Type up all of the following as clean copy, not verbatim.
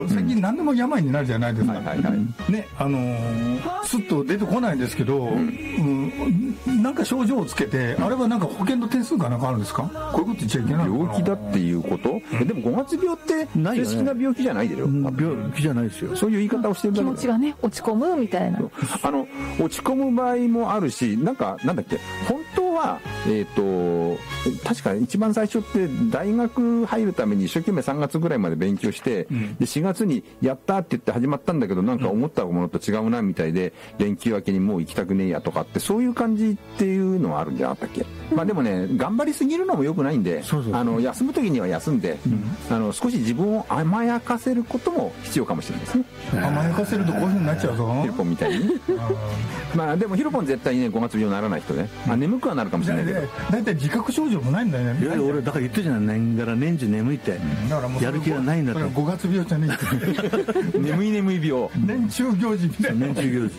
最近何でも病になるじゃないですか、ね、スッと出てこないんですけど、なんか症状をつけて、あれはなんか保険の点数かなんかあるんですか？こういうこと言っちゃいけないのかな。 病気だっていうこと、でも5月病って正式な病気じゃないでしょ。 病気じゃないですよ。 そういう言い方をしてるだけ気持ちがね落ち込むみたいな、 落ち込む場合もあるし、なんだっけ、本当は確か一番最初って大学入るために一生懸命3月ぐらいまで勉強して、で4月にやったって言って始まったんだけど、なんか思ったものと違うなみたいで、連休明けにもう行きたくねえやとかって、そういう感じっていうのはあるんじゃなかったっけ。まあでもね、頑張りすぎるのも良くないんで、休む時には休んで、少し自分を甘やかせることも必要かもしれないですね。 甘やかせるとこういう風になっちゃうぞ。 ヒロポンみたいにね。まあでもヒロポン絶対にね5月病にならない人ね。眠くはなるかもしれないけど。 だいたい自覚症状もないんだよね。 いや俺だから言ってるじゃない、年がら年中眠いって。だからもうやる気がないんだって。 5月病じゃねえ。眠い病。 年中行事みたいな。 年中行事。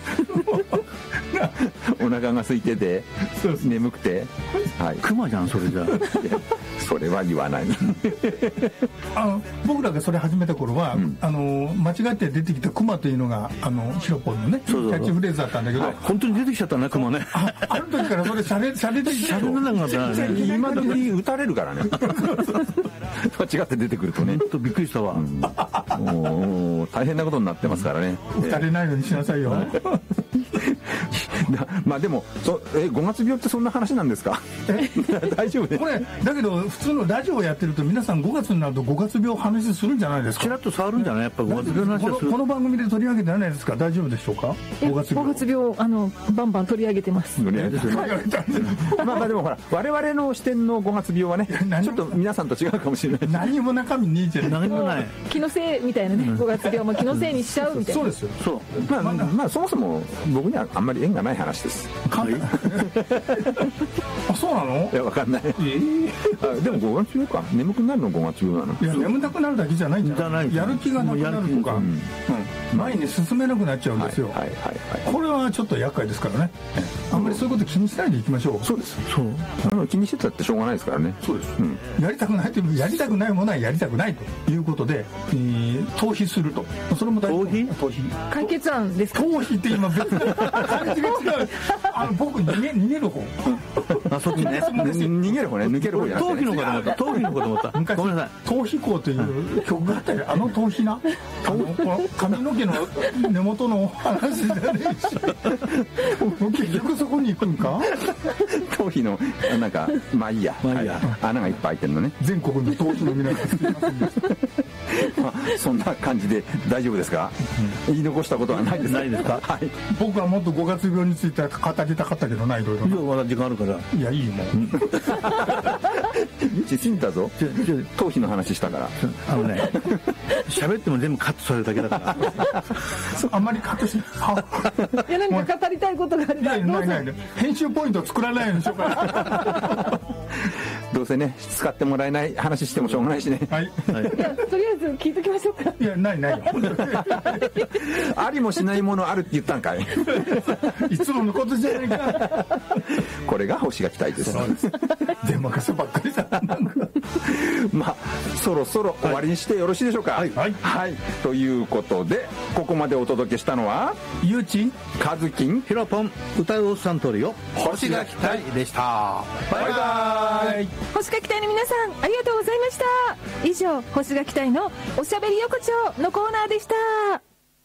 お腹が空いてて眠くて、はい。 クマじゃんそれじゃ。 それは言わない。 僕らがそれ始めた頃は、間違って出てきたクマというのがヒロポンのねキャッチフレーズだったんだけど、 本当に出てきちゃったねクマね。 ある時からそれシャレでシャレなかったね。 今時撃たれるからね。間違って出てくるとね。 ちょっとびっくりしたわ。 大変なことになってますからね。 撃たれないようにしなさいよ。 まあでも5月病ってそんな話なんですか？大丈夫ね。 これだけど普通のラジオをやってると皆さん5月になると5月病話するんじゃないですか。 ちらっと触るんじゃない？やっぱ5月病の話はする。 この番組で取り上げてないですか？大丈夫でしょうか？5月病バンバン取り上げてます。 まあでもほら我々の視点の5月病はねちょっと皆さんと違うかもしれない。 何も中身にいいじゃない。 何もない。 気のせいみたいなね。5月病も気のせいにしちゃうみたいな。 そうですよ。 そう。まあそもそも僕にはあんまり縁がない話です。 あ、そうなの？ いや、わかんない。でも5月病か。眠くなるの5月病なの？ いや、眠たくなるだけじゃないんじゃない。やる気がなくなるとか、前に進めなくなっちゃうんですよ。これはちょっと厄介ですからね。あんまりそういうこと気にしないでいきましょう。 そうです。そう。気にしてたってしょうがないですからね。 そうです。やりたくないという、やりたくないものはやりたくないということで、逃避すると。それも大事。逃避。 解決案ですか？ 逃避って今別に感じが違う。僕逃げる方。 あ、そっちね。 逃げる方ね。抜ける方じゃなくて。 逃避のかと思った。逃避のかと思った。ごめんなさい。 逃避行という曲があったり、逃避な。髪の毛の根元の話じゃねえし。結局そこに行くんか？ 逃避のなんかまあいいや。穴がいっぱい開いてるのね。 全国の逃避の皆さんすみませんでした。 そんな感じで大丈夫ですか？言い残したことはないですか？ ないですか？ はい。 僕はもっと5月病について語りたかったけどない、いろいろ。 いや、まだ時間あるから。 いや、いいもん。 死んだぞ。頭皮の話したから。 喋っても全部カットされるだけだから。 あんまりカットしない。 いや、なんか語りたいことがあれば。 ない。編集ポイント作らないようにしようかな。 どうせね、使ってもらえない話してもしょうがないしね。 はい。 いや、とりあえず聞いときましょうか。 いや、ないよ。 ありもしないものあるって言ったんかい。 いつものことじゃないか。 これが星が期待です。 出任せばっかりだ。 まあそろそろ終わりにしてよろしいでしょうか。はい。ということでここまでお届けしたのはゆうちん、 かずきん、 ひろぽん、歌うおっさんトリオ、 星が期待でした。バイバイ。 星が期待の皆さんありがとうございました。以上、星が期待のおしゃべり横丁のコーナーでした。